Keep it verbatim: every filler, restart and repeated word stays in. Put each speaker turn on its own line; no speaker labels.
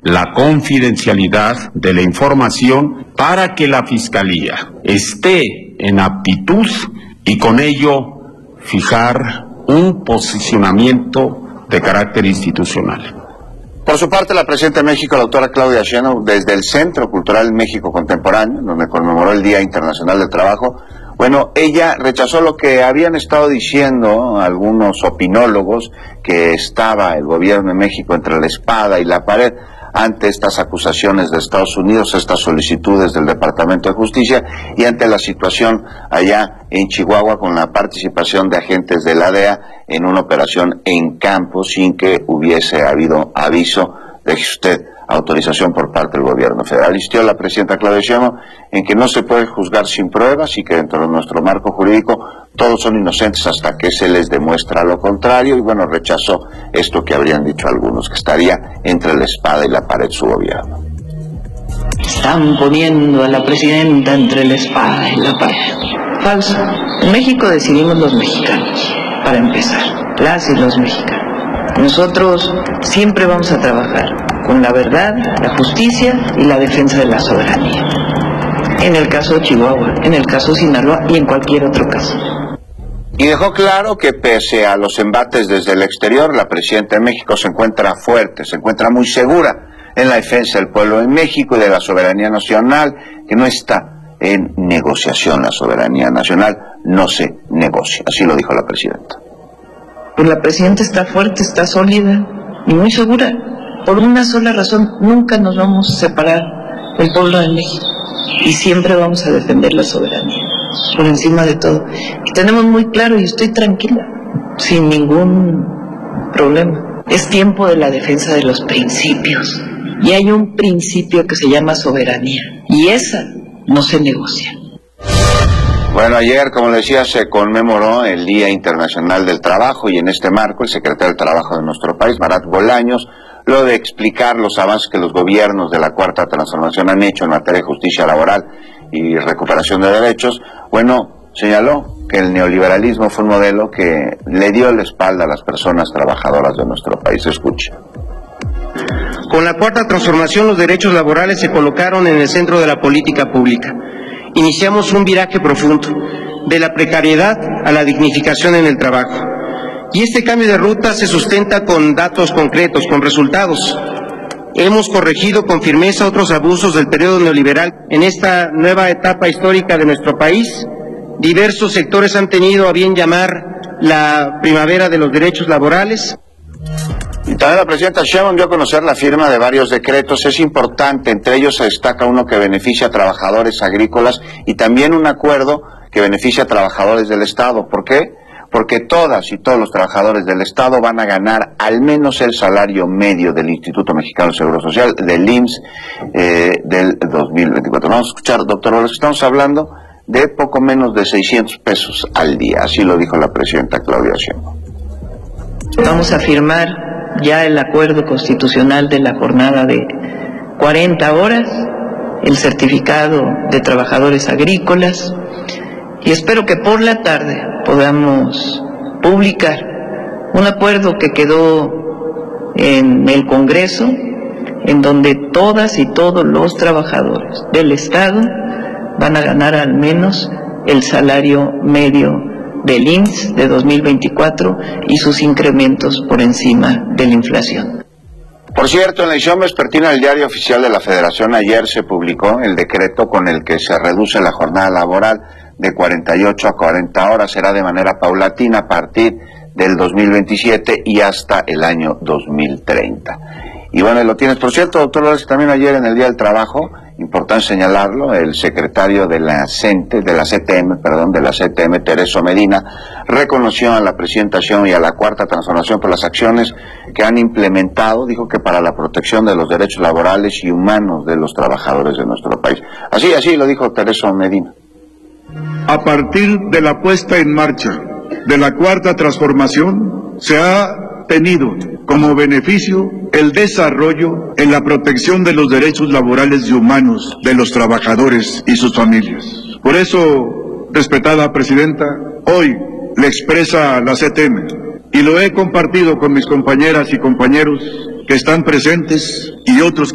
la confidencialidad de la información para que la Fiscalía esté en aptitud y con ello fijar un posicionamiento de carácter institucional.
Por su parte, la presidenta de México, la doctora Claudia Sheinbaum, desde el Centro Cultural México Contemporáneo, donde conmemoró el Día Internacional del Trabajo, bueno, ella rechazó lo que habían estado diciendo algunos opinólogos, que estaba el gobierno de México entre la espada y la pared ante estas acusaciones de Estados Unidos, estas solicitudes del Departamento de Justicia y ante la situación allá en Chihuahua con la participación de agentes de la D E A en una operación en campo sin que hubiese habido aviso de que usted autorización por parte del gobierno federal. Insistió la presidenta Claudia Sheinbaum en que no se puede juzgar sin pruebas y que dentro de nuestro marco jurídico todos son inocentes hasta que se les demuestra lo contrario, y bueno, rechazó esto que habrían dicho algunos, que estaría entre la espada y la pared su gobierno.
Están poniendo a la presidenta entre la espada y la pared. Falso. En México decidimos los mexicanos, para empezar, las y los mexicanos. Nosotros siempre vamos a trabajar con la verdad, la justicia y la defensa de la soberanía. En el caso de Chihuahua, en el caso de Sinaloa y en cualquier otro caso.
Y dejó claro que pese a los embates desde el exterior, la presidenta de México se encuentra fuerte, se encuentra muy segura en la defensa del pueblo de México y de la soberanía nacional, que no está en negociación. La soberanía nacional no se negocia, así lo dijo la presidenta.
Pues la presidenta está fuerte, está sólida y muy segura. Por una sola razón, nunca nos vamos a separar del pueblo de México y siempre vamos a defender la soberanía por encima de todo. Y tenemos muy claro, y estoy tranquila, sin ningún problema. Es tiempo de la defensa de los principios. Y hay un principio que se llama soberanía, y esa no se negocia.
Bueno, ayer, como le decía, se conmemoró el Día Internacional del Trabajo, y en este marco el secretario del Trabajo de nuestro país, Marat Bolaños, lo de explicar los avances que los gobiernos de la Cuarta Transformación han hecho en materia de justicia laboral y recuperación de derechos, bueno, señaló que el neoliberalismo fue un modelo que le dio la espalda a las personas trabajadoras de nuestro país. Escuche.
Con la Cuarta Transformación, los derechos laborales se colocaron en el centro de la política pública. Iniciamos un viraje profundo, de la precariedad a la dignificación en el trabajo. Y este cambio de ruta se sustenta con datos concretos, con resultados. Hemos corregido con firmeza otros abusos del periodo neoliberal. En esta nueva etapa histórica de nuestro país, diversos sectores han tenido a bien llamar la primavera de los derechos laborales.
Y también la presidenta Sheinbaum dio a conocer la firma de varios decretos. Es importante, entre ellos se destaca uno que beneficia a trabajadores agrícolas y también un acuerdo que beneficia a trabajadores del Estado. ¿Por qué? Porque todas y todos los trabajadores del Estado van a ganar al menos el salario medio del Instituto Mexicano del Seguro Social, del I M S S, eh, del dos mil veinticuatro. Vamos a escuchar, doctor Valdés, estamos hablando de poco menos de seiscientos pesos al día, así lo dijo la presidenta Claudia Sheinbaum.
Vamos a firmar ya el acuerdo constitucional de la jornada de cuarenta horas, el certificado de trabajadores agrícolas, y espero que por la tarde podamos publicar un acuerdo que quedó en el Congreso, en donde todas y todos los trabajadores del Estado van a ganar al menos el salario medio del I M S S de dos mil veinticuatro y sus incrementos por encima de la inflación.
Por cierto, en la edición vespertina del Diario Oficial de la Federación ayer se publicó el decreto con el que se reduce la jornada laboral de cuarenta y ocho a cuarenta horas. Será de manera paulatina a partir del dos mil veintisiete y hasta el año dos mil treinta. Y bueno, lo tienes. Por cierto, doctor Valdés, también ayer en el Día del Trabajo, importante señalarlo, el secretario de la CENTE, de la C T M, perdón, de la C T M, Tereso Medina, reconoció a la presidenta Sheinbaum y a la Cuarta Transformación por las acciones que han implementado, dijo que para la protección de los derechos laborales y humanos de los trabajadores de nuestro país. Así, así lo dijo Tereso Medina.
A partir de la puesta en marcha de la Cuarta Transformación, se ha tenido como beneficio el desarrollo en la protección de los derechos laborales y humanos de los trabajadores y sus familias. Por eso, respetada presidenta, hoy le expresa la C T M, y lo he compartido con mis compañeras y compañeros que están presentes y otros